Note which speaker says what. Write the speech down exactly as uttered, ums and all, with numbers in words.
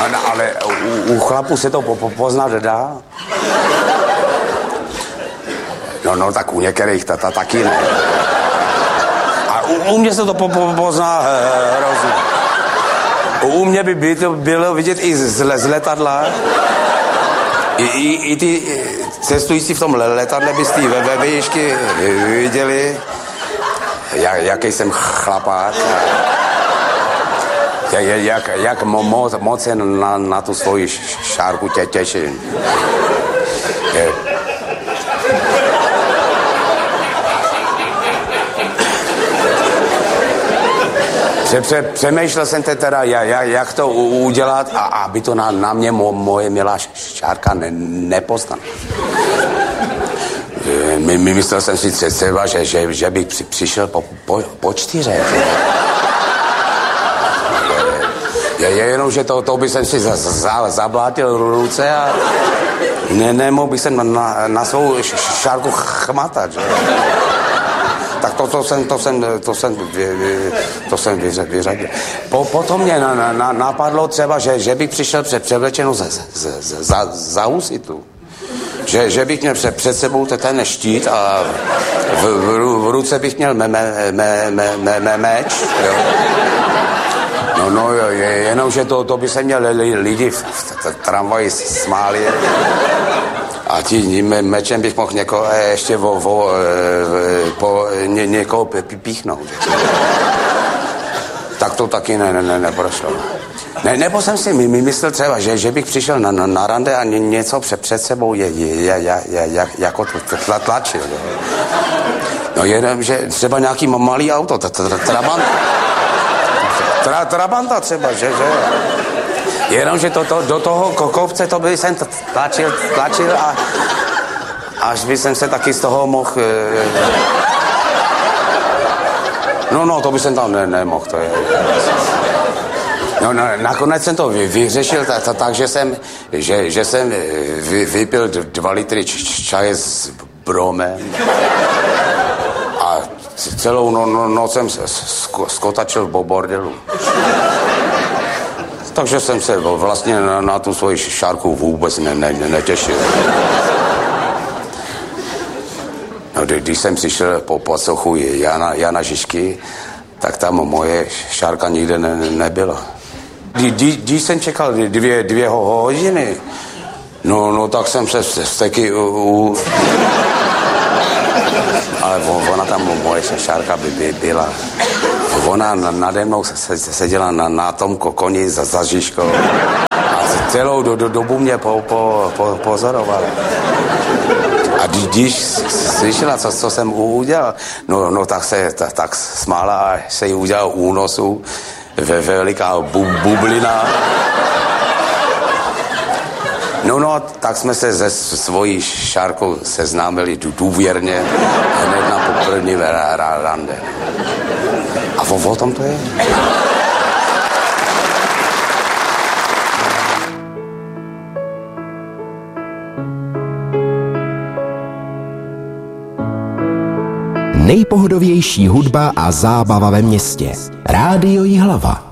Speaker 1: No, no, ale u, u chlapu se to po, po, poznat dá. No, no, tak u některých ta, ta, taky ne. A u, u mě se to po, po, pozná uh, hrozně. U mě by, by to bylo vidět i z, z letadla. I, i, i ty cestující v tom letadle by z té ve výšky viděli, jak, jaký jsem chlapák. Jak, jak, jak moc, moc se na, na tu svoji šárku tě, těším. Je. Pře, pře, přemýšlel jsem te teda, jak, jak to udělat, a aby to na, na mě mo, moje milá šárka ne, nepoznala. My, my myslel jsem si třeba, že, že, že bych při, přišel po, po, po čtyře. Je, je jenom, že to, to by jsem si za, za, zablátil ruce a ne, nemohl bych jsem na, na svou šárku chmatat. Že? Tak to, to jsem, to jsem, to jsem, to jsem vyřadil. Po, potom mě na, na, napadlo třeba, že, že bych přišel před převlečenou za, za, za, za husitu. Že, že bych měl před, před sebou ten štít a v, v, v ruce bych měl me, me, me, me, me, me, meč. Jo. No, no, je, jenom, že to, to by se měl lidi v, v tramvaji smáli. A tím mečem bych mohl někoho ještě vo, vo, po, ně, někoho píchnout. Tak to taky ne, ne, ne, neprošlo. Ne, nebo jsem si my, my myslel třeba, že, že bych přišel na, na, na rande a ně, něco před, před sebou je, je, je, je, je, je, jako tla, tlačil. Je. No jenom, že třeba nějaký malý auto, trabanta. Tra, trabanta třeba, že, že. Jenomže to, to, do toho kopce to by jsem tlačil, tlačil a až by jsem se taky z toho mohl... No, no, to by jsem tam ne, nemohl, to je... No, no, nakonec jsem to vyřešil tak, tak, tak že jsem, že, že jsem vy, vypil dva litry čaje s bromem a celou no, no, noc jsem skotačil v bordelu. Takže jsem se vlastně na, na tu svoji šárku vůbec ne, ne, netěšil. No, když jsem přišel po pocochu Jana, Jana Žižky, tak tam moje šárka nikde ne, nebyla. Když, když jsem čekal dvě, dvě hodiny, no, no tak jsem se vsteky u... u ale ona tam, moje šárka by, by byla. Ona nade mnou seděla na, na tom koni za, za Žižkou a celou do, do, dobu mě po, po, po, pozorovala. A když slyšela, co, co jsem udělal, no, no tak se tak, tak smála a se jí udělal únosu, ve veliká bu, bublina. No, no, tak jsme se se svojí šárkou seznámili důvěrně hned na první rande. A o, o tom to je?
Speaker 2: Nejpohodovější hudba a zábava ve městě. Rádio Jihlava.